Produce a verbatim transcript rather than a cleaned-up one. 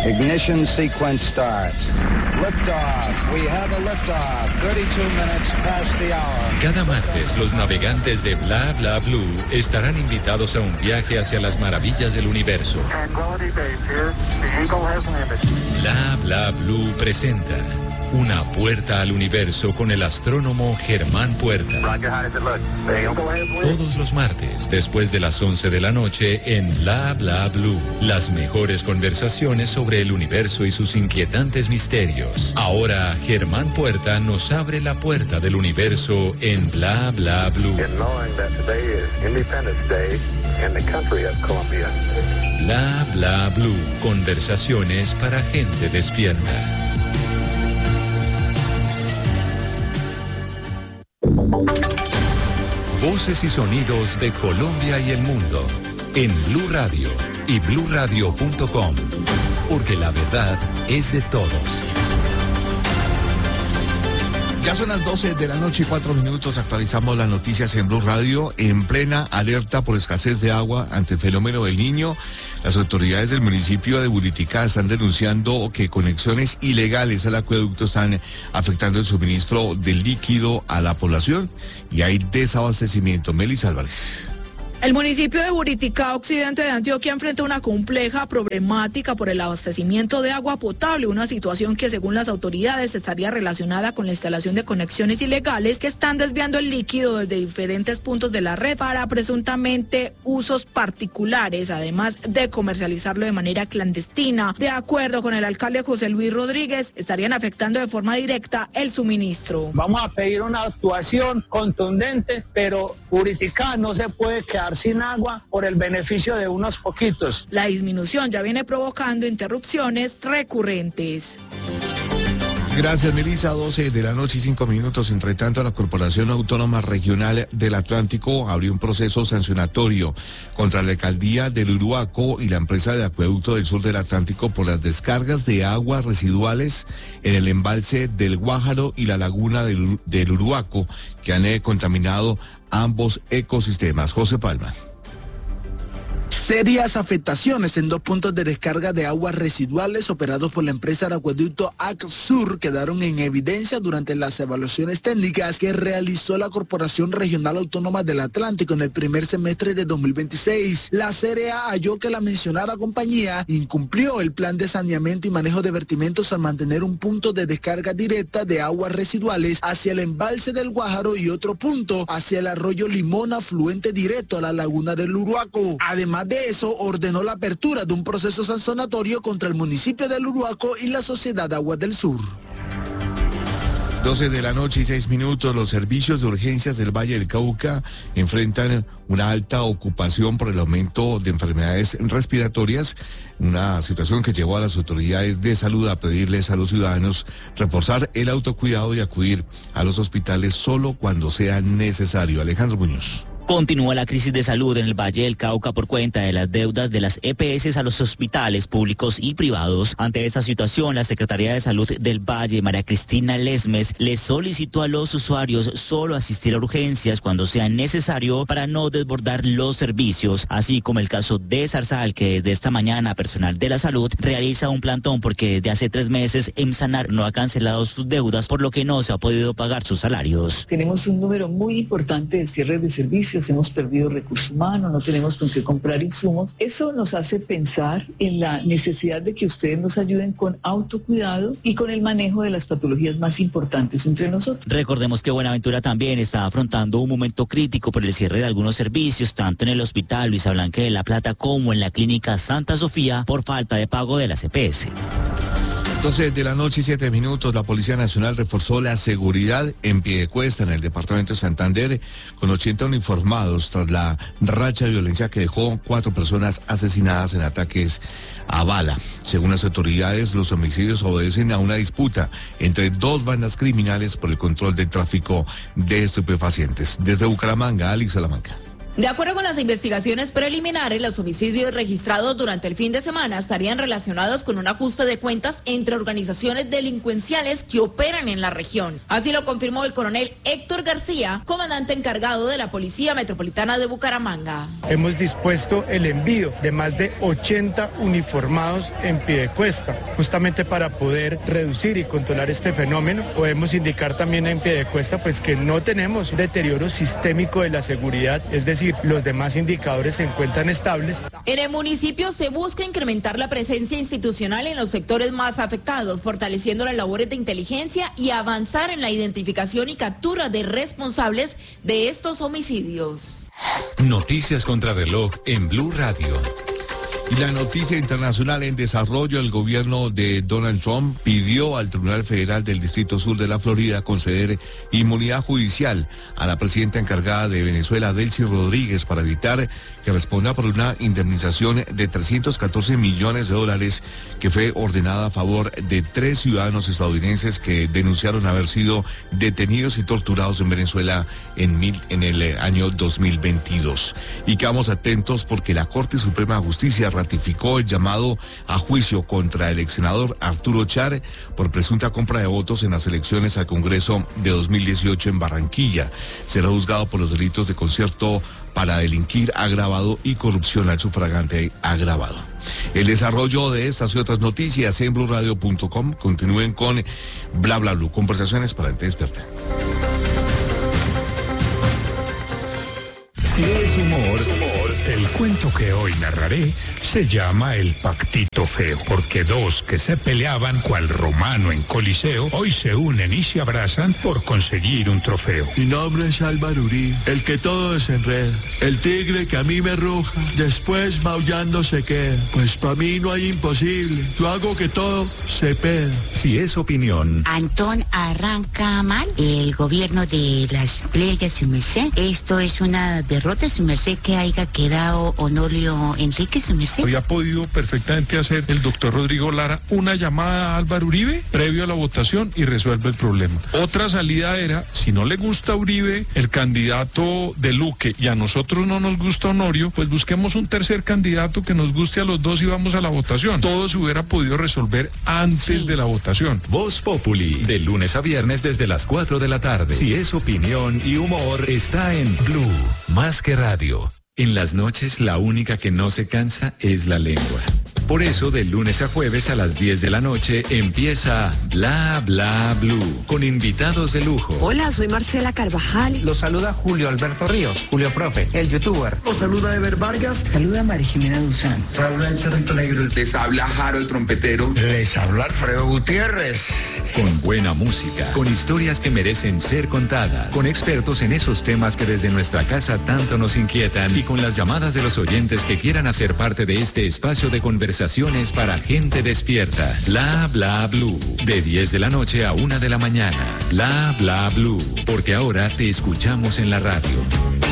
Ignition sequence starts. Liftoff. We have a liftoff. thirty-two minutes past the hour. Cada martes, los navegantes de Bla Bla Blue estarán invitados a un viaje hacia las maravillas del universo. Bla Bla Blue presenta Una puerta al universo con el astrónomo Germán Puerta. Todos los martes, después de las once de la noche, en Bla Bla Blue. Las mejores conversaciones sobre el universo y sus inquietantes misterios. Ahora, Germán Puerta nos abre la puerta del universo en Bla Bla Blue. Bla Bla Blue. Conversaciones para gente despierta. Voces y sonidos de Colombia y el mundo en Blue Radio y blue radio punto com, porque la verdad es de todos. Ya son las doce de la noche y cuatro minutos. Actualizamos las noticias en Blue Radio. En plena alerta por escasez de agua ante el fenómeno del Niño, las autoridades del municipio de Buriticá están denunciando que conexiones ilegales al acueducto están afectando el suministro del líquido a la población y hay desabastecimiento. Melis Álvarez. El municipio de Buriticá, occidente de Antioquia, enfrenta una compleja problemática por el abastecimiento de agua potable, una situación que según las autoridades estaría relacionada con la instalación de conexiones ilegales que están desviando el líquido desde diferentes puntos de la red para presuntamente usos particulares, además de comercializarlo de manera clandestina. De acuerdo con el alcalde José Luis Rodríguez, estarían afectando de forma directa el suministro. Vamos a pedir una actuación contundente, pero Buriticá no se puede quedar sin agua por el beneficio de unos poquitos. La disminución ya viene provocando interrupciones recurrentes. Gracias, Melissa. doce de la noche y cinco minutos. Entre tanto, la Corporación Autónoma Regional del Atlántico abrió un proceso sancionatorio contra la alcaldía del Uruaco y la empresa de acueducto del sur del Atlántico por las descargas de aguas residuales en el embalse del Guájaro y la laguna del, del Uruaco, que han eh, contaminado ambos ecosistemas. José Palma. Serias afectaciones en dos puntos de descarga de aguas residuales operados por la empresa de acueducto ACSUR quedaron en evidencia durante las evaluaciones técnicas que realizó la Corporación Regional Autónoma del Atlántico en el primer semestre de dos mil veintiséis. La C R A halló que la mencionada compañía incumplió el plan de saneamiento y manejo de vertimientos al mantener un punto de descarga directa de aguas residuales hacia el embalse del Guájaro y otro punto hacia el arroyo Limón, afluente directo a la laguna del Uruaco. Además de eso, ordenó la apertura de un proceso sancionatorio contra el municipio del Uruaco y la Sociedad Aguas del Sur. doce de la noche y seis minutos. Los servicios de urgencias del Valle del Cauca enfrentan una alta ocupación por el aumento de enfermedades respiratorias, una situación que llevó a las autoridades de salud a pedirles a los ciudadanos reforzar el autocuidado y acudir a los hospitales solo cuando sea necesario. Alejandro Muñoz. Continúa la crisis de salud en el Valle del Cauca por cuenta de las deudas de las E P S a los hospitales públicos y privados. Ante esta situación, la Secretaría de Salud del Valle, María Cristina Lesmes, le solicitó a los usuarios solo asistir a urgencias cuando sea necesario para no desbordar los servicios, así como el caso de Zarzal, que desde esta mañana personal de la salud realiza un plantón porque desde hace tres meses EMSANAR no ha cancelado sus deudas, por lo que no se ha podido pagar sus salarios. Tenemos un número muy importante de cierres de servicios. Hemos perdido recursos humanos, no tenemos con qué comprar insumos. Eso nos hace pensar en la necesidad de que ustedes nos ayuden con autocuidado y con el manejo de las patologías más importantes entre nosotros. Recordemos que Buenaventura también está afrontando un momento crítico por el cierre de algunos servicios, tanto en el Hospital Luisa Blanque de la Plata como en la Clínica Santa Sofía, por falta de pago de las E P S. doce de la noche y siete minutos, la Policía Nacional reforzó la seguridad en Piedecuesta, en el departamento de Santander, con ochenta uniformados tras la racha de violencia que dejó cuatro personas asesinadas en ataques a bala. Según las autoridades, los homicidios obedecen a una disputa entre dos bandas criminales por el control del tráfico de estupefacientes. Desde Bucaramanga, Alex Salamanca. De acuerdo con las investigaciones preliminares, los homicidios registrados durante el fin de semana estarían relacionados con un ajuste de cuentas entre organizaciones delincuenciales que operan en la región. Así lo confirmó el coronel Héctor García, comandante encargado de la Policía Metropolitana de Bucaramanga. Hemos dispuesto el envío de más de ochenta uniformados en Piedecuesta, justamente para poder reducir y controlar este fenómeno. Podemos indicar también en Piedecuesta pues que no tenemos deterioro sistémico de la seguridad, es decir, los demás indicadores se encuentran estables. En el municipio se busca incrementar la presencia institucional en los sectores más afectados, fortaleciendo las labores de inteligencia y avanzar en la identificación y captura de responsables de estos homicidios. Noticias contra reloj en Blue Radio. Y la noticia internacional en desarrollo: el gobierno de Donald Trump pidió al Tribunal Federal del Distrito Sur de la Florida conceder inmunidad judicial a la presidenta encargada de Venezuela, Delcy Rodríguez, para evitar que responda por una indemnización de trescientos catorce millones de dólares que fue ordenada a favor de tres ciudadanos estadounidenses que denunciaron haber sido detenidos y torturados en Venezuela en, mil, en el año dos mil veintidós. Y quedamos atentos porque la Corte Suprema de Justicia ratificó el llamado a juicio contra el ex senador Arturo Char por presunta compra de votos en las elecciones al Congreso de dos mil dieciocho en Barranquilla. Será juzgado por los delitos de concierto para delinquir agravado y corrupción al sufragante agravado. El desarrollo de estas y otras noticias en blue radio punto com. Continúen con Bla Bla Blue, conversaciones para gente despierta. Si es humor, humor, el cuento que hoy narraré se llama El Pactito Feo, porque dos que se peleaban cual romano en Coliseo, hoy se unen y se abrazan por conseguir un trofeo. Mi nombre es Álvaro Uribe, el que todo desenreda, el tigre que a mí me ruja, después maullando se queda, pues para mí no hay imposible, yo hago que todo se peda. Si es opinión. Antón arranca mal el gobierno de las playas, su merced. Esto es una derrota, su merced, que haya quedado Honorio Enrique, su merced. Había podido perfectamente hacer el doctor Rodrigo Lara una llamada a Álvaro Uribe previo a la votación y resuelve el problema. Otra salida era, si no le gusta Uribe, el candidato de Luque, y a nosotros no nos gusta Honorio, pues busquemos un tercer candidato que nos guste a los dos y vamos a la votación. Todo se hubiera podido resolver antes sí. de la votación. Voz Populi, de lunes a viernes desde las cuatro de la tarde. Si es opinión y humor, está en Blue, más que radio. En las noches, la única que no se cansa es la lengua. Por eso, de lunes a jueves a las diez de la noche empieza Bla Bla Blue, con invitados de lujo. Hola, soy Marcela Carvajal. Los saluda Julio Alberto Ríos, Julio Profe, el youtuber. Los saluda Ever Vargas. Saluda María Jimena Duzán. Habla el Cerrito Negro. Les habla Jaro el trompetero. Les habla Alfredo Gutiérrez. Con buena música, con historias que merecen ser contadas, con expertos en esos temas que desde nuestra casa tanto nos inquietan y con las llamadas de los oyentes que quieran hacer parte de este espacio de conversación. Conversaciones para gente despierta. Bla Bla Blue. De diez de la noche a una de la mañana. Bla Bla Blue. Porque ahora te escuchamos en la radio.